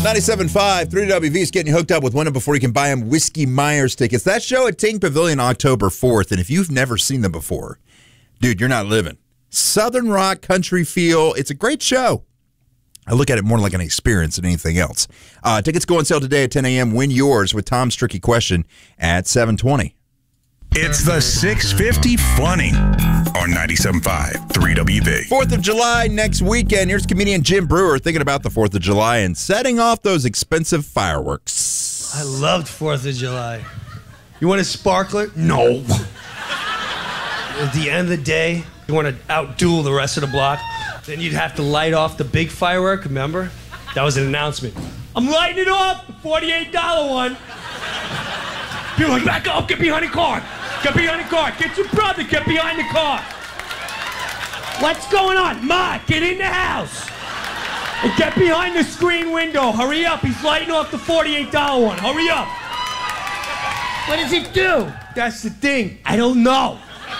97.5, 3WV is getting you hooked up with Wyndham before you can buy them Whiskey Myers tickets. That show at Ting Pavilion October 4th, and if you've never seen them before, dude, you're not living. Southern rock, country feel. It's a great show. I look at it more like an experience than anything else. Tickets go on sale today at 10 a.m. Win yours with Tom's Tricky Question at 7:20. It's the 650 Funny on 97.5 3WV. 4th of July next weekend. Here's comedian Jim Brewer thinking about the 4th of July and setting off those expensive fireworks. I loved 4th of July. You want a sparkler? No. At the end of the day, you want to outduel the rest of the block, then you'd have to light off the big firework, remember? That was an announcement. I'm lighting it off, the $48 one. People are like, back up, get behind the car. Get behind the car. Get your brother, get behind the car. What's going on? Ma, get in the house. And get behind the screen window. Hurry up, he's lighting off the $48 one. Hurry up. What does it do? That's the thing. I don't know.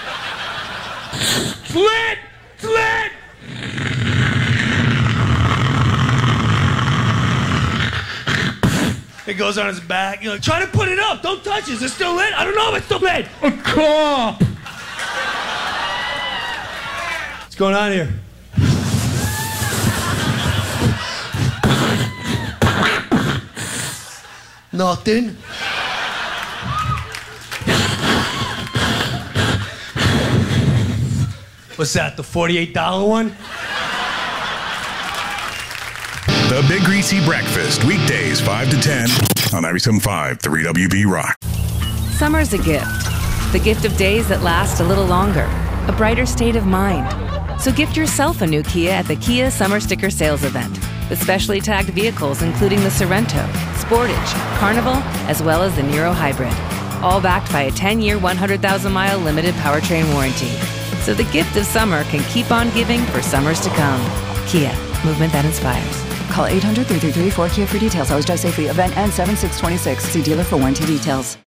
Slit! Slit! It goes on his back. You're like, try to put it up. Don't touch it. Is it still lit? I don't know if it's still lit. A cop! What's going on here? Nothing. What's that, the $48 one? The Big Greasy Breakfast, weekdays 5 to 10 on 97.5 3WV Rock. Summer's a gift. The gift of days that last a little longer. A brighter state of mind. So gift yourself a new Kia at the Kia Summer Sticker Sales Event. With specially tagged vehicles including the Sorento, Sportage, Carnival, as well as the Niro Hybrid. All backed by a 10-year, 100,000-mile limited powertrain warranty. So the gift of summer can keep on giving for summers to come. Kia, movement that inspires. Call 800-333-4KIA for details. Always drive safely. Event ends 7/6/26. See dealer for warranty details.